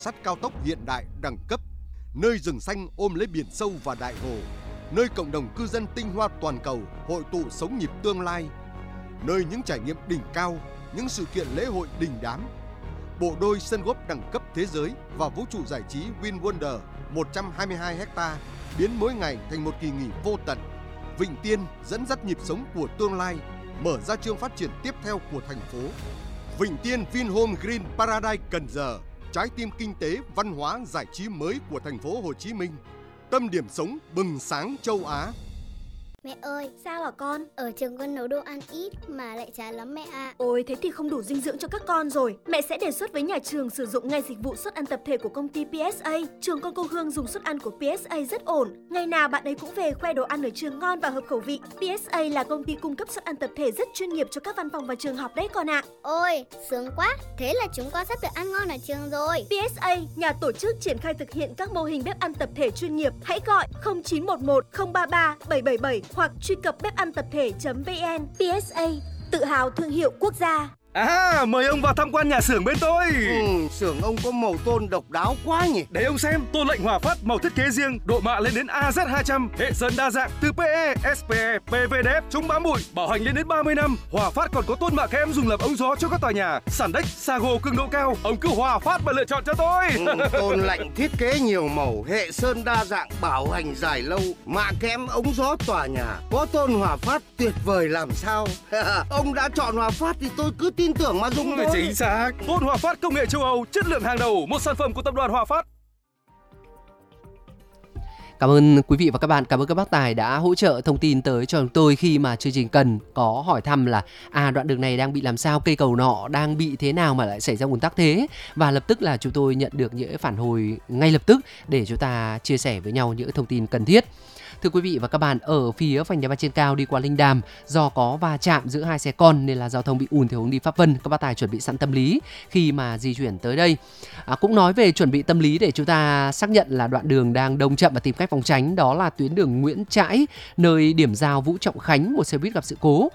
sắt cao tốc hiện đại đẳng cấp, nơi rừng xanh ôm lấy biển sâu và đại hồ, nơi cộng đồng cư dân tinh hoa toàn cầu hội tụ sống nhịp tương lai, nơi những trải nghiệm đỉnh cao, những sự kiện lễ hội đình đám. Bộ đôi sân golf đẳng cấp thế giới và vũ trụ giải trí WinWonder 122 ha biến mỗi ngày thành một kỳ nghỉ vô tận. Vịnh Tiên dẫn dắt nhịp sống của tương lai, mở ra chương phát triển tiếp theo của thành phố. Vịnh Tiên Vinhome Green Paradise Cần Giờ, trái tim kinh tế, văn hóa, giải trí mới của thành phố Hồ Chí Minh. Tâm điểm sống bừng sáng châu Á. Mẹ ơi, sao hả con? ở trường con nấu đồ ăn ít mà lại chán lắm mẹ ạ. Ôi, thế thì không đủ dinh dưỡng cho các con rồi. Mẹ sẽ đề xuất với nhà trường sử dụng ngay dịch vụ suất ăn tập thể của công ty PSA. Trường con cô Hương dùng suất ăn của PSA rất ổn. Ngày nào bạn ấy cũng về khoe đồ ăn ở trường ngon và hợp khẩu vị. PSA là công ty cung cấp suất ăn tập thể rất chuyên nghiệp cho các văn phòng và trường học đấy con ạ. Ôi, sướng quá. Thế là chúng con sắp được ăn ngon ở trường rồi. PSA, nhà tổ chức triển khai thực hiện các mô hình bếp ăn tập thể chuyên nghiệp. Hãy gọi 0911 033 777 hoặc truy cập bếp ăn tập thể.vn. PSA, tự hào thương hiệu quốc gia. Mời ông vào tham quan nhà xưởng bên tôi. Xưởng ông có màu tôn độc đáo quá nhỉ. Để ông xem, tôn lệnh Hòa Phát màu thiết kế riêng, độ mạ lên đến AZ200, hệ sơn đa dạng từ PE, SPE, PVDF, chống bám bụi, bảo hành lên đến 30 năm. Hòa Phát còn có tôn mạ kẽm dùng làm ống gió cho các tòa nhà, sàn đếch, Sago cường độ cao. Ông cứ Hòa Phát mà lựa chọn cho tôi. Tôn lệnh thiết kế nhiều màu, hệ sơn đa dạng, bảo hành dài lâu, mạ kẽm ống gió tòa nhà. Có tôn Hòa Phát tuyệt vời làm sao. Ông đã chọn Hòa Phát thì tôi cứ tin tưởng mà dùng thôi. Chính xác. Tôn Hòa Phát công nghệ châu Âu, chất lượng hàng đầu, một sản phẩm của tập đoàn Hòa Phát. Cảm ơn quý vị và các bạn, cảm ơn các bác tài đã hỗ trợ thông tin tới cho chúng tôi khi mà chương trình cần có hỏi thăm là đoạn đường này đang bị làm sao, cây cầu nọ đang bị thế nào mà lại xảy ra ùn tắc thế, và lập tức là chúng tôi nhận được những phản hồi ngay lập tức để chúng ta chia sẻ với nhau những thông tin cần thiết. Thưa quý vị và các bạn, ở phía vành đai ba trên cao đi qua Linh Đàm, do có va chạm giữa hai xe con nên là giao thông bị ùn theo hướng đi Pháp Vân. Các bác tài chuẩn bị sẵn tâm lý khi mà di chuyển tới đây. Cũng nói về chuẩn bị tâm lý để chúng ta xác nhận là đoạn đường đang đông chậm và tìm cách phòng tránh, đó là tuyến đường Nguyễn Trãi, nơi điểm giao Vũ Trọng Khánh, một xe buýt gặp sự cố.